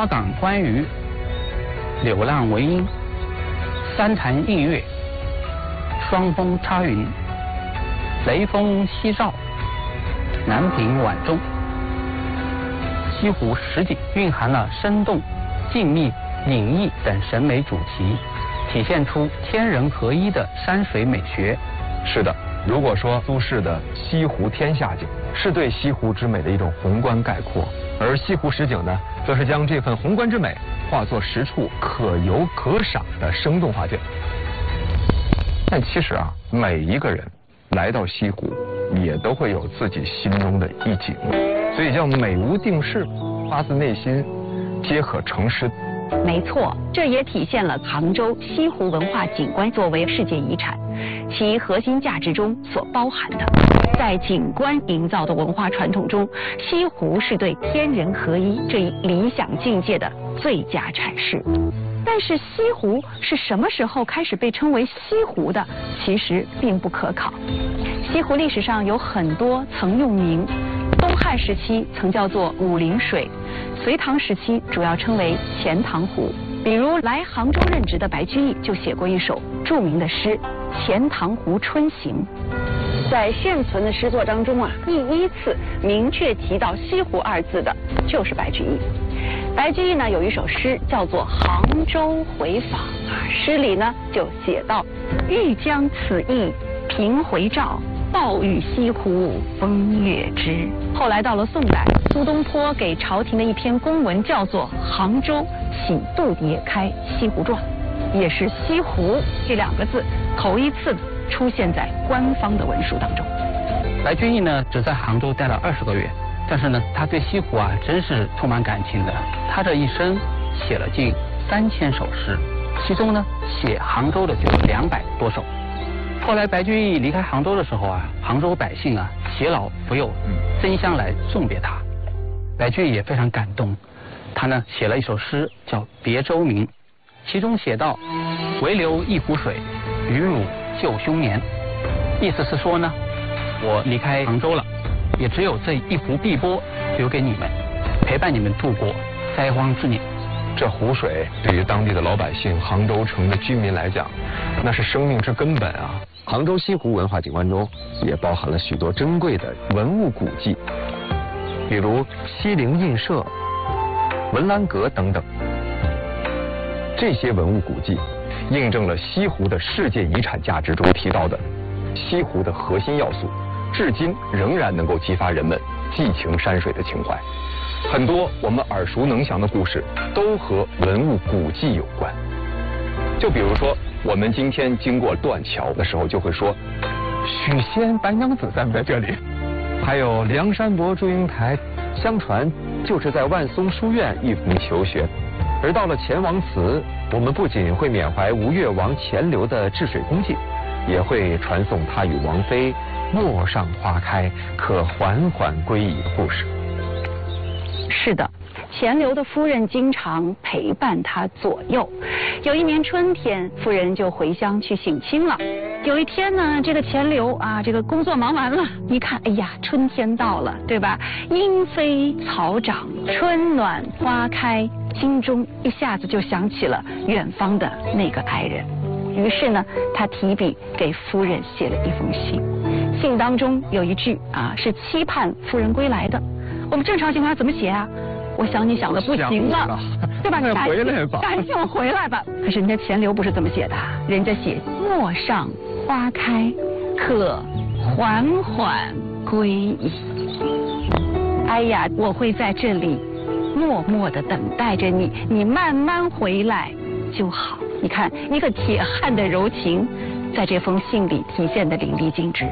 花港观鱼、柳浪闻莺、三潭映月、双峰插云、雷峰夕照、南屏晚钟。西湖实景蕴含了生动、静谧、隐逸等审美主题，体现出天人合一的山水美学。 是的，如果说苏轼的西湖天下景是对西湖之美的一种宏观概括，而西湖实景呢，则是将这份宏观之美化作实处可游可赏的生动画卷。但其实啊，每一个人来到西湖，也都会有自己心中的一景，所以叫美无定式，发自内心，皆可成诗。 没错，这也体现了杭州西湖文化景观作为世界遗产，其核心价值中所包含的，在景观营造的文化传统中，西湖是对天人合一这一理想境界的最佳阐释。但是西湖是什么时候开始被称为西湖的，其实并不可考。西湖历史上有很多曾用名，东汉时期曾叫做武陵水，隋唐时期主要称为钱塘湖。比如来杭州任职的白居易就写过一首著名的诗《钱塘湖春行》。在现存的诗作当中啊，第一次明确提到西湖二字的就是白居易。白居易呢有一首诗叫做《杭州回访》诗里呢就写道：欲将此意频回照，抱玉西湖风月之。后来到了宋代，苏东坡给朝廷的一篇公文叫做《杭州起度牒开西湖传》，也是西湖这两个字头一次出现在官方的文书当中。 白居易呢只在杭州待了20个月，但是呢他对西湖啊真是充满感情的。他这一生写了近3000首诗，其中呢写杭州的就有200多首。后来白居易离开杭州的时候啊，杭州百姓啊携老扶幼，争相来送别他。白居易也非常感动，他呢写了一首诗叫《别州铭》，其中写道：唯留一湖水，与汝旧兄年。意思是说呢，我离开杭州了，也只有这一湖碧波留给你们，陪伴你们度过灾荒之年。 这湖水对于当地的老百姓、杭州城的居民来讲，那是生命之根本啊。 杭州西湖文化景观中也包含了许多珍贵的文物古迹，比如西泠印社、文澜阁等等。这些文物古迹印证了西湖的世界遗产价值中提到的西湖的核心要素，至今仍然能够激发人们寄情山水的情怀。很多我们耳熟能详的故事都和文物古迹有关。就比如说，我们今天经过断桥的时候，就会说许仙、白娘子在不在这里？还有梁山伯、祝英台，相传就是在万松书院一同求学。而到了钱王祠，我们不仅会缅怀吴越王钱镠的治水功绩，也会传颂他与王妃陌上花开，可缓缓归矣的故事。 是的，钱镠的夫人经常陪伴他左右。有一年春天，夫人就回乡去省亲了。有一天呢，这个钱镠啊，这个工作忙完了，一看，哎呀，春天到了，对吧？莺飞草长，春暖花开，心中一下子就想起了远方的那个爱人。于是呢，他提笔给夫人写了一封信。信当中有一句啊，是期盼夫人归来的。我们正常情况下怎么写啊？我想你想的不行了，对吧？ 回来吧， 赶紧回来吧。可是人家钱镠不是这么写的，人家写陌上花开，可缓缓归矣。哎呀，我会在这里默默地等待着你，你慢慢回来就好。你看，一个铁汉的柔情，在这封信里体现得淋漓尽致。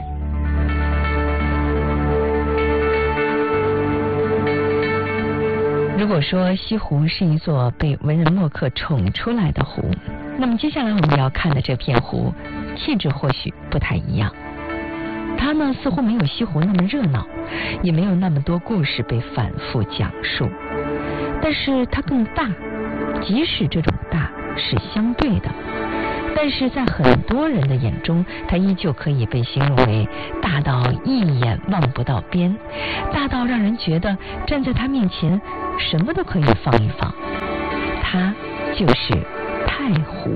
如果说西湖是一座被文人墨客宠出来的湖，那么接下来我们要看的这片湖气质或许不太一样。它呢似乎没有西湖那么热闹，也没有那么多故事被反复讲述，但是它更大，即使这种大是相对的，但是在很多人的眼中，它依旧可以被形容为大到一眼望不到边，大到让人觉得站在它面前什么都可以放一放。 它就是太湖。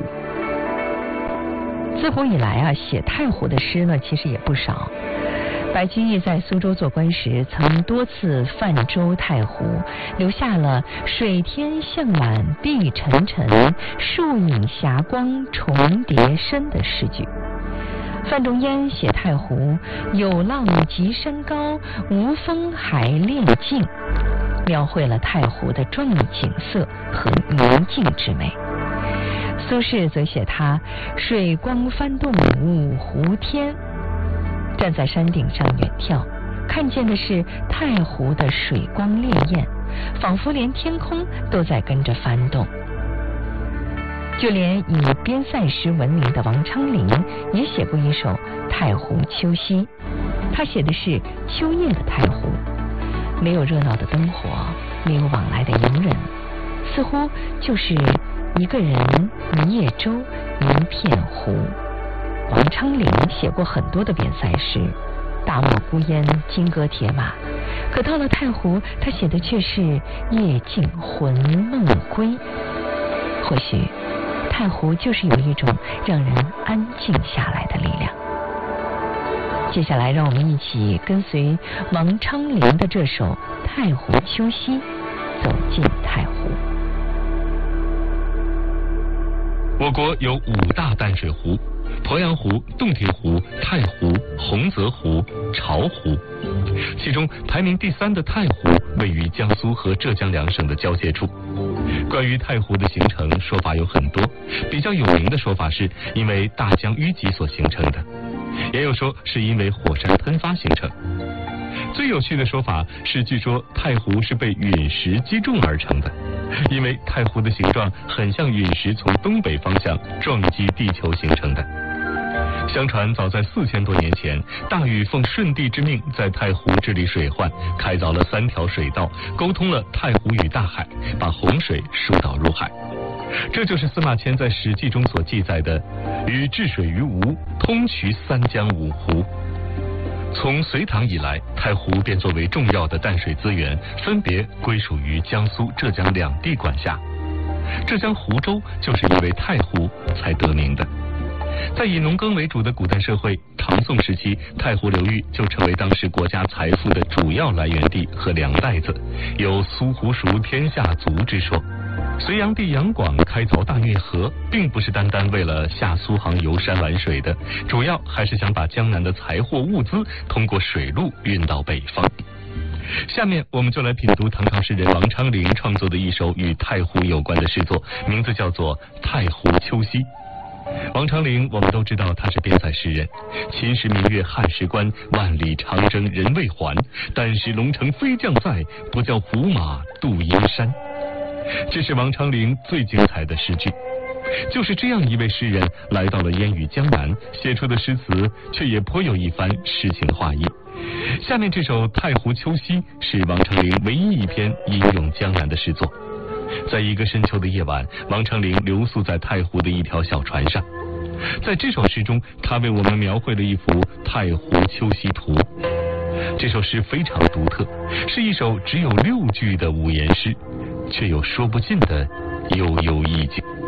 自古以来啊，写太湖的诗呢，其实也不少。白居易在苏州做官时，曾多次泛舟太湖，留下了“水天向晚碧沉沉，树影霞光重叠深”的诗句。范仲淹写太湖，有浪急山高，无风还恋静，描绘了太湖的壮丽景色和宁静之美。苏轼则写它水光翻动五湖天，站在山顶上远眺，看见的是太湖的水光潋滟，仿佛连天空都在跟着翻动。就连以边塞诗闻名的王昌龄也写过一首《太湖秋夕》，他写的是秋夜的太湖，没有热闹的灯火，没有往来的游人，似乎就是一个人，一叶舟，一片湖。王昌龄写过很多的边塞诗，大漠孤烟，金戈铁马，可到了太湖，他写的却是夜静魂梦归。或许太湖就是有一种让人安静下来的力量。接下来让我们一起跟随王昌龄的这首《太湖秋夕》，走进太湖。 我国有5大淡水湖：鄱阳湖、洞庭湖、太湖、洪泽湖、巢湖。其中排名第3的太湖位于江苏和浙江2省的交界处。关于太湖的形成，说法有很多，比较有名的说法是因为大江淤积所形成的，也有说是因为火山喷发形成。最有趣的说法是，据说太湖是被陨石击中而成的，因为太湖的形状很像陨石从东北方向撞击地球形成的。相传早在4000多年前，大禹奉舜帝之命，在太湖治理水患，开凿了3条水道，沟通了太湖与大海，把洪水疏导入海。这就是司马迁在《史记》中所记载的“禹治水于吴，通衢3江5湖”。从隋唐以来，太湖便作为重要的淡水资源，分别归属于江苏、浙江2地管辖。浙江湖州就是因为太湖才得名的。在以农耕为主的古代社会，唐宋时期，太湖流域就成为当时国家财富的主要来源地和粮袋子，有苏湖熟天下足之说。隋炀帝杨广开凿大运河，并不是单单为了下苏杭游山玩水的，主要还是想把江南的财货物资通过水路运到北方。下面我们就来品读唐朝诗人王昌龄创作的一首与太湖有关的诗作，名字叫做《太湖秋夕》。王昌龄我们都知道他是边塞诗人，秦时明月汉时关，万里长征人未还，但使龙城飞将在，不教胡马度阴山。这是王昌龄最精彩的诗句。就是这样一位诗人来到了烟雨江南，写出的诗词却也颇有一番诗情画意。下面这首《太湖秋夕》是王昌龄唯一一篇吟咏江南的诗作。在一个深秋的夜晚，王昌龄留宿在太湖的一条小船上。在这首诗中，他为我们描绘了一幅太湖秋夕图。这首诗非常独特，是一首只有6句的5言诗，却有说不尽的悠悠意境。